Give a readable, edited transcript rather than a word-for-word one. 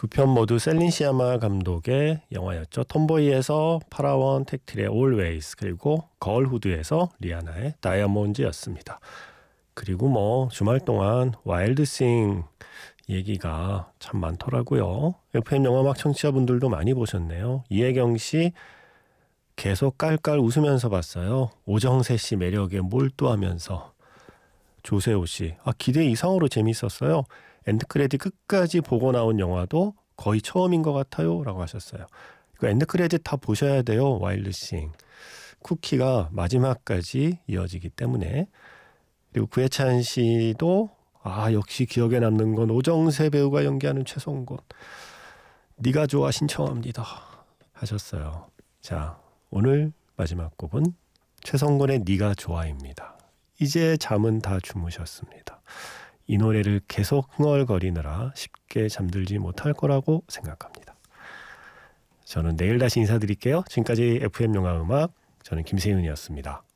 두 편 모두 셀린 시아마 감독의 영화였죠. 톰보이에서 파라원 텍틸의 Always, 그리고 거울후드에서 리아나의 다이아몬드였습니다. 그리고 뭐 주말 동안 와일드싱 얘기가 참 많더라고요. FM 영화음악 청취자분들도 많이 보셨네요. 이혜경 씨 계속 깔깔 웃으면서 봤어요. 오정세 씨 매력에 몰두하면서. 조세호 씨, 기대 이상으로 재밌었어요. 엔드크레딧 끝까지 보고 나온 영화도 거의 처음인 것 같아요 라고 하셨어요. 이거 엔드크레딧 다 보셔야 돼요. 와일드싱. 쿠키가 마지막까지 이어지기 때문에. 그리고 구혜찬 씨도 역시 기억에 남는 건 오정세 배우가 연기하는 최성곤. 네가 좋아 신청합니다 하셨어요. 자, 오늘 마지막 곡은 최성곤의 네가 좋아입니다. 이제 잠은 다 주무셨습니다. 이 노래를 계속 흥얼거리느라 쉽게 잠들지 못할 거라고 생각합니다. 저는 내일 다시 인사드릴게요. 지금까지 FM 영화음악, 저는 김세윤이었습니다.